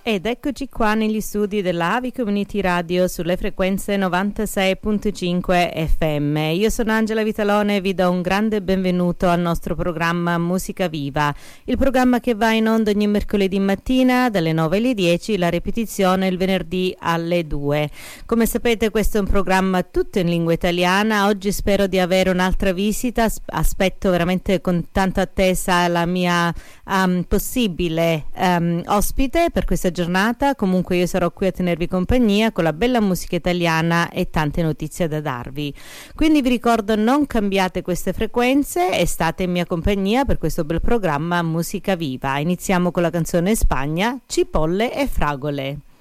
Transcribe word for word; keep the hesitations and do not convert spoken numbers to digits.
Ed eccoci qua negli studi della Avi Community Radio sulle frequenze novantasei virgola cinque F M. Io sono Angela Vitalone e vi do un grande benvenuto al nostro programma Musica Viva, il programma che va in onda ogni mercoledì mattina dalle nove alle dieci, la ripetizione il venerdì alle due. Come sapete, questo è un programma tutto in lingua italiana. Oggi spero di avere un'altra visita, aspetto veramente con tanta attesa la mia um, possibile um, ospite per questa giornata. Comunque io sarò qui a tenervi compagnia con la bella musica italiana e tante notizie da darvi, quindi vi ricordo, non cambiate queste frequenze e state in mia compagnia per questo bel programma Musica Viva. Iniziamo con la canzone Spagna, Cipolle e Fragole.